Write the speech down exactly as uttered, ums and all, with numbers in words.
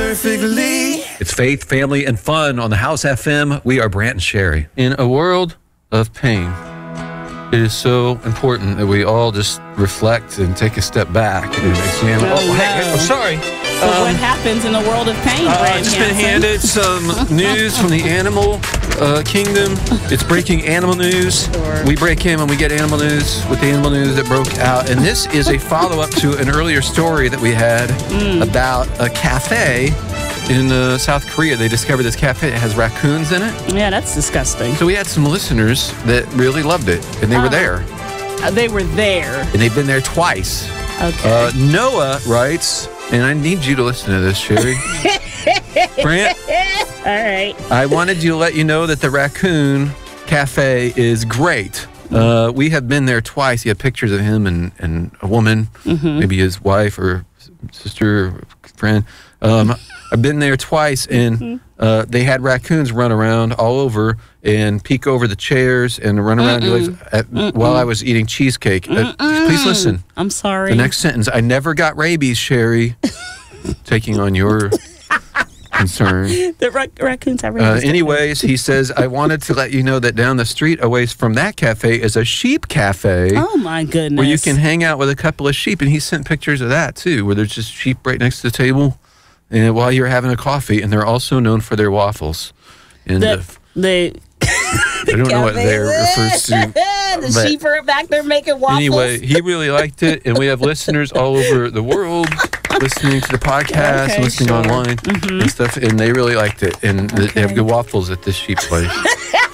perfectly. It's faith, family, and fun on the House F M. We are Brant and Sherry. In a world of pain, it is so important that we all just reflect and take a step back and examine. Oh, oh, hey, hey, no. oh, sorry. So Um, what happens in the world of pain, Uh, Brad I've just been Hansen? handed some news from the animal uh, kingdom. It's breaking animal news. Sure. We break in when we get animal news with the animal news that broke out. And this is a follow-up to an earlier story that we had Mm. about a cafe in uh, South Korea. They discovered this cafe that has raccoons in it. Yeah, that's disgusting. So we had some listeners that really loved it, and they were Oh. there. Uh, they were there. And they've been there twice. Okay. Uh, Noah writes, and I need you to listen to this, Sherry. Brant, All right. I wanted you to let you know that the Raccoon Cafe is great. Uh, we have been there twice. He had pictures of him and, and a woman, Mm-hmm. maybe his wife or sister or friend. Um, I've been there twice, and uh, they had raccoons run around all over and peek over the chairs and run around your legs at, while I was eating cheesecake. Uh, please listen. I'm sorry. The next sentence. I never got rabies, Sherry. Taking on your concern. the rac- raccoons have Uh, rabies. anyways, he says, I wanted to let you know that down the street away from that cafe is a sheep cafe Oh my goodness. where you can hang out with a couple of sheep. And he sent pictures of that too, where there's just sheep right next to the table and while you're having a coffee. And they're also known for their waffles. And The, the, the, I don't know what there refers to. the but sheep are back there making waffles. Anyway, he really liked it. And we have listeners all over the world listening to the podcast, Okay, and listening sure. online and stuff. And they really liked it. And they have Okay. good waffles at this sheep place.